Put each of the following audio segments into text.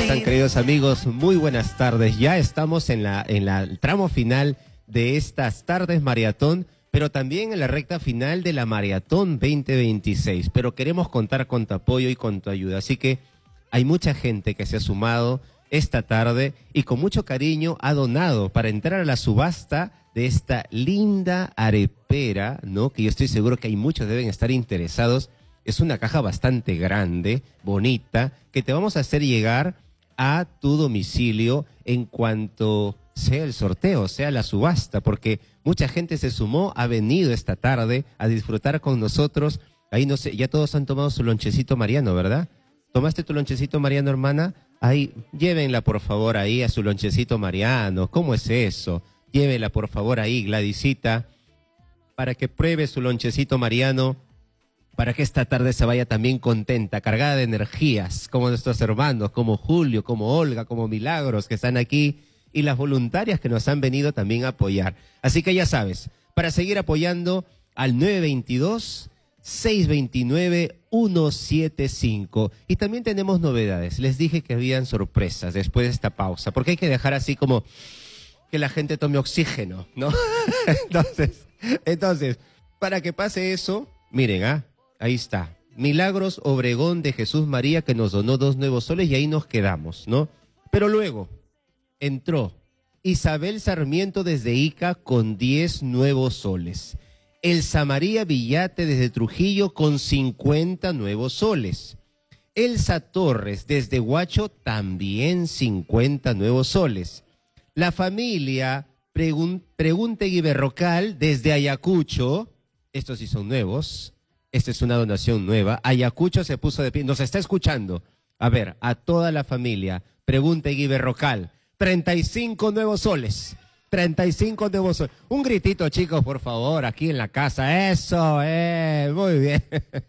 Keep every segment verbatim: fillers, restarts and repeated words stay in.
están, queridos amigos? Muy buenas tardes. Ya estamos en la en la el tramo final de estas tardes maratón, pero también en la recta final de la maratón veinte veintiséis. Pero queremos contar con tu apoyo y con tu ayuda. Así que hay mucha gente que se ha sumado esta tarde y con mucho cariño ha donado para entrar a la subasta de esta linda arepera, ¿no? Que yo estoy seguro que hay muchos deben estar interesados. Es una caja bastante grande, bonita, que te vamos a hacer llegar a tu domicilio en cuanto sea el sorteo, sea la subasta, porque mucha gente se sumó, ha venido esta tarde a disfrutar con nosotros. Ahí no sé, ya todos han tomado su lonchecito Mariano, ¿verdad? ¿Tomaste tu lonchecito Mariano, hermana? Ahí, llévenla por favor ahí a su lonchecito Mariano. ¿Cómo es eso? Llévenla por favor ahí, Gladysita, para que pruebe su lonchecito Mariano, para que esta tarde se vaya también contenta, cargada de energías, como nuestros hermanos, como Julio, como Olga, como Milagros, que están aquí, y las voluntarias que nos han venido también a apoyar. Así que ya sabes, para seguir apoyando al nueve dos dos, seis dos nueve, uno siete cinco. Y también tenemos novedades. Les dije que habían sorpresas después de esta pausa, porque hay que dejar así como que la gente tome oxígeno, ¿no? entonces, entonces, para que pase eso, miren, ah, ahí está. Milagros Obregón de Jesús María, que nos donó dos nuevos soles y ahí nos quedamos, ¿no? Pero luego entró Isabel Sarmiento desde Ica con diez nuevos soles. Elsa María Villate desde Trujillo con cincuenta nuevos soles. Elsa Torres desde Huacho también cincuenta nuevos soles. La familia Pregun Preguntegui Berrocal desde Ayacucho, estos sí son nuevos, esta es una donación nueva. Ayacucho se puso de pie, nos está escuchando. A ver, a toda la familia Preguntegui Berrocal, treinta y cinco nuevos soles. treinta y cinco nuevos soles. Un gritito, chicos, por favor, aquí en la casa. Eso, eh, muy bien.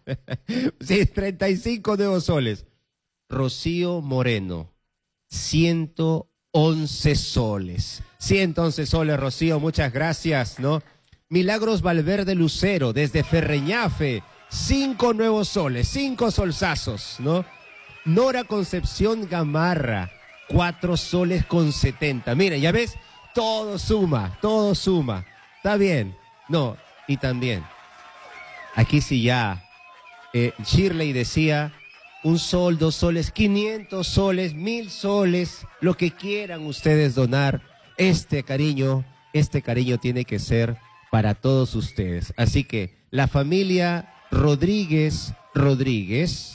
Sí, treinta y cinco nuevos soles. Rocío Moreno, ciento once soles. ciento once soles, Rocío, muchas gracias, ¿no? Milagros Valverde Lucero, desde Ferreñafe, cinco nuevos soles, cinco solsazos, ¿no? Nora Concepción Gamarra, cuatro soles con setenta. Mira, ya ves, todo suma, todo suma. Está bien. No, y también, aquí sí ya, eh, Shirley decía, un sol, dos soles, quinientos soles, mil soles, lo que quieran ustedes donar. Este cariño, este cariño tiene que ser para todos ustedes. Así que la familia Rodríguez Rodríguez,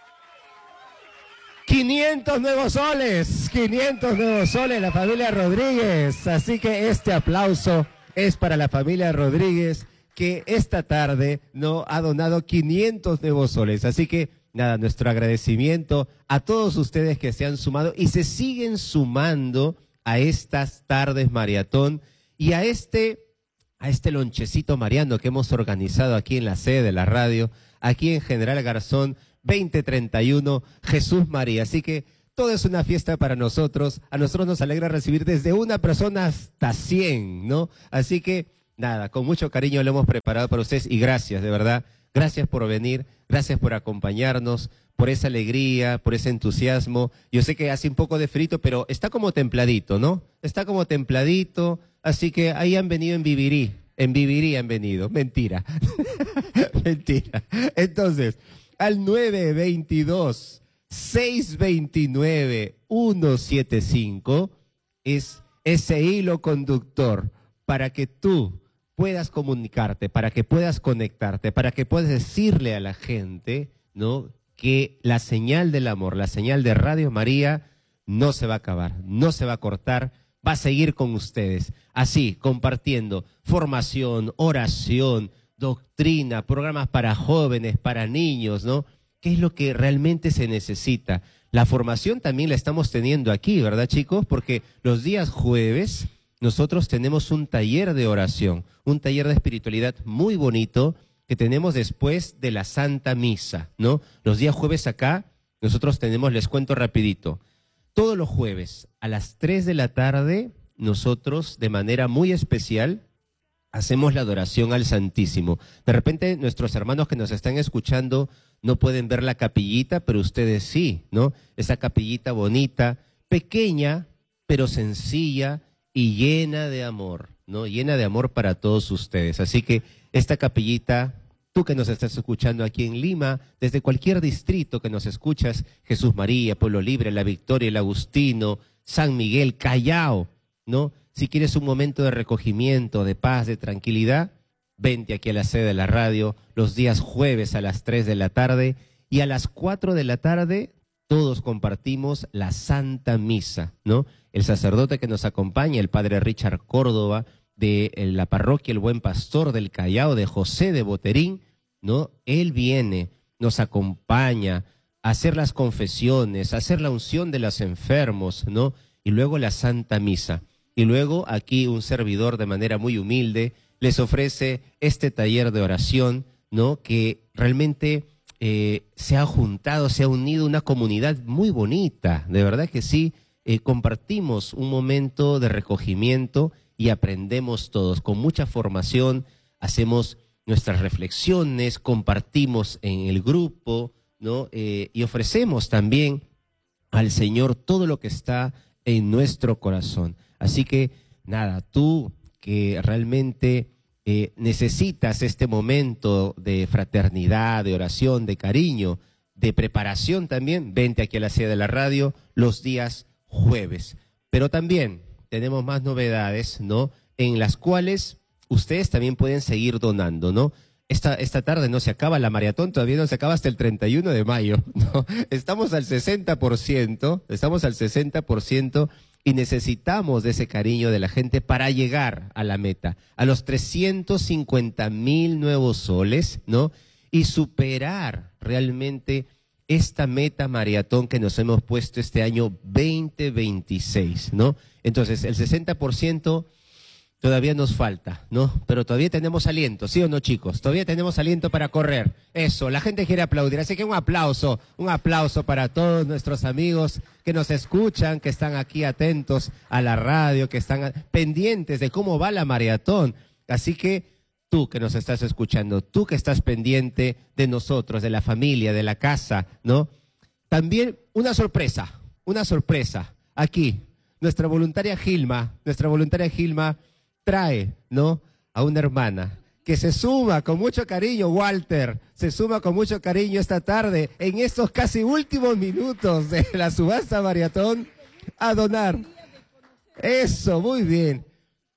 quinientos nuevos soles, quinientos nuevos soles, la familia Rodríguez. Así que este aplauso es para la familia Rodríguez, que esta tarde no ha donado quinientos nuevos soles. Así que nada, nuestro agradecimiento a todos ustedes que se han sumado y se siguen sumando a estas tardes maratón y a este, a este lonchecito mariano que hemos organizado aquí en la sede de la radio, aquí en General Garzón, veinte treinta y uno, Jesús María. Así que todo es una fiesta para nosotros. A nosotros nos alegra recibir desde una persona hasta cien, ¿no? Así que nada, con mucho cariño lo hemos preparado para ustedes y gracias, de verdad. Gracias por venir, gracias por acompañarnos, por esa alegría, por ese entusiasmo. Yo sé que hace un poco de frito, pero está como templadito, ¿no? Está como templadito, así que ahí han venido en Vivirí. En Vivirí han venido. Mentira. Mentira. Entonces, al nueve dos dos, seis dos nueve, uno siete cinco es ese hilo conductor para que tú puedas comunicarte, para que puedas conectarte, para que puedas decirle a la gente, ¿no?, que la señal del amor, la señal de Radio María no se va a acabar, no se va a cortar, va a seguir con ustedes, así, compartiendo formación, oración, doctrina, programas para jóvenes, para niños, ¿no? ¿Qué es lo que realmente se necesita? La formación también la estamos teniendo aquí, ¿verdad, chicos? Porque los días jueves nosotros tenemos un taller de oración, un taller de espiritualidad muy bonito que tenemos después de la Santa Misa, ¿no? Los días jueves acá, nosotros tenemos, les cuento rapidito, todos los jueves a las tres de la tarde, nosotros de manera muy especial hacemos la adoración al Santísimo. De repente nuestros hermanos que nos están escuchando no pueden ver la capillita, pero ustedes sí, ¿no? Esa capillita bonita, pequeña, pero sencilla y llena de amor, ¿no? Llena de amor para todos ustedes. Así que esta capillita, tú que nos estás escuchando aquí en Lima, desde cualquier distrito que nos escuchas, Jesús María, Pueblo Libre, La Victoria, El Agustino, San Miguel, Callao, ¿no? Si quieres un momento de recogimiento, de paz, de tranquilidad, vente aquí a la sede de la radio los días jueves a las tres de la tarde y a las cuatro de la tarde todos compartimos la Santa Misa, ¿no? El sacerdote que nos acompaña, el padre Richard Córdoba, de la parroquia El Buen Pastor del Callao, de José de Boterín, ¿no? Él viene, nos acompaña a hacer las confesiones, a hacer la unción de los enfermos, ¿no? Y luego la Santa Misa. Y luego aquí un servidor de manera muy humilde les ofrece este taller de oración, ¿no? Que realmente eh, se ha juntado, se ha unido una comunidad muy bonita, de verdad que sí. Eh, compartimos un momento de recogimiento y aprendemos todos, con mucha formación, hacemos nuestras reflexiones, compartimos en el grupo, ¿no? Eh, y ofrecemos también al Señor todo lo que está en nuestro corazón. Así que, nada, tú que realmente eh, necesitas este momento de fraternidad, de oración, de cariño, de preparación también, vente aquí a la sede de la radio los días jueves. Pero también tenemos más novedades, ¿no? En las cuales ustedes también pueden seguir donando, ¿no? Esta, esta tarde no se acaba la maratón, todavía no se acaba hasta el treinta y uno de mayo, ¿no? Estamos al sesenta por ciento, estamos al sesenta por ciento y necesitamos de ese cariño de la gente para llegar a la meta, a los trescientos cincuenta mil nuevos soles, ¿no? Y superar realmente esta meta maratón que nos hemos puesto este año veinte veintiséis, ¿no? Entonces, el sesenta por ciento todavía nos falta, ¿no? Pero todavía tenemos aliento, ¿sí o no, chicos? Todavía tenemos aliento para correr. Eso, la gente quiere aplaudir. Así que un aplauso, un aplauso para todos nuestros amigos que nos escuchan, que están aquí atentos a la radio, que están pendientes de cómo va la maratón. Así que tú que nos estás escuchando, tú que estás pendiente de nosotros, de la familia, de la casa, ¿no? También una sorpresa, una sorpresa. Aquí, nuestra voluntaria Gilma, nuestra voluntaria Gilma trae, ¿no? A una hermana que se suma con mucho cariño, Walter, se suma con mucho cariño esta tarde, en estos casi últimos minutos de la subasta maratón, a donar. Eso, muy bien.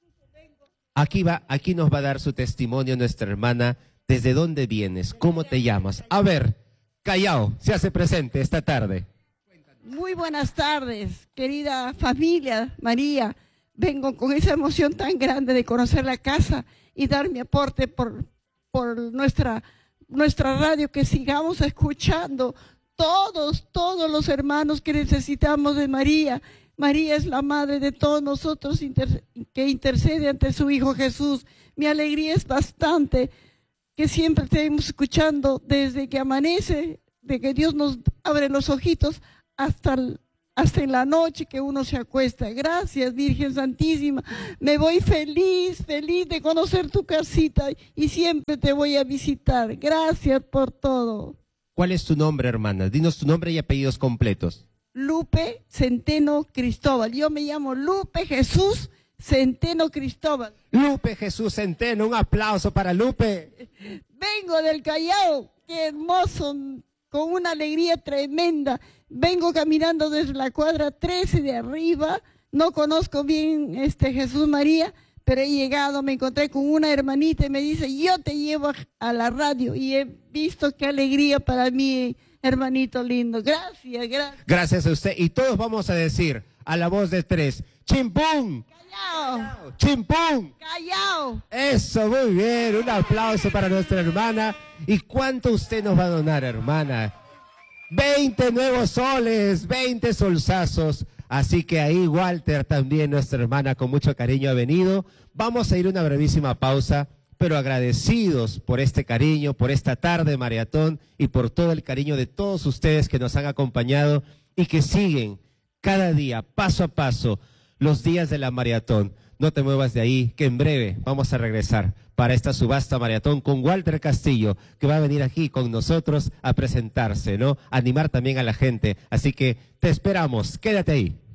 Aquí va, aquí nos va a dar su testimonio nuestra hermana. ¿Desde dónde vienes? ¿Cómo te llamas? A ver, Callao, se hace presente esta tarde. Muy buenas tardes, querida familia María. Vengo con esa emoción tan grande de conocer la casa y dar mi aporte por, por nuestra, nuestra radio, que sigamos escuchando todos, todos los hermanos que necesitamos de María. María es la madre de todos nosotros inter, que intercede ante su Hijo Jesús. Mi alegría es bastante que siempre estemos escuchando desde que amanece, de que Dios nos abre los ojitos hasta el hasta en la noche que uno se acuesta. Gracias, Virgen Santísima. Me voy feliz, feliz de conocer tu casita y siempre te voy a visitar. Gracias por todo. ¿Cuál es tu nombre, hermana? Dinos tu nombre y apellidos completos. Lupe Centeno Cristóbal. Yo me llamo Lupe Jesús Centeno Cristóbal. Lupe Jesús Centeno, un aplauso para Lupe. Vengo del Callao, qué hermoso, con una alegría tremenda. Vengo caminando desde la cuadra trece de arriba, no conozco bien este Jesús María, pero he llegado, me encontré con una hermanita y me dice, yo te llevo a la radio, y he visto qué alegría para mí, hermanito lindo. Gracias, gracias. Gracias a usted. Y todos vamos a decir a la voz de tres, ¡Chimpún! Callao. ¡Chimpún! Callao. Eso, muy bien. Un aplauso para nuestra hermana. ¿Y cuánto usted nos va a donar, hermana? veinte nuevos soles, veinte solsazos. Así que ahí Walter, también nuestra hermana, con mucho cariño ha venido. Vamos a ir a una brevísima pausa, pero agradecidos por este cariño, por esta tarde maratón y por todo el cariño de todos ustedes que nos han acompañado y que siguen cada día, paso a paso, los días de la maratón. no te muevas de ahí, que en breve vamos a regresar para esta subasta maratón con Walter Castillo, que va a venir aquí con nosotros a presentarse, ¿no? A animar también a la gente. Así que te esperamos, quédate ahí.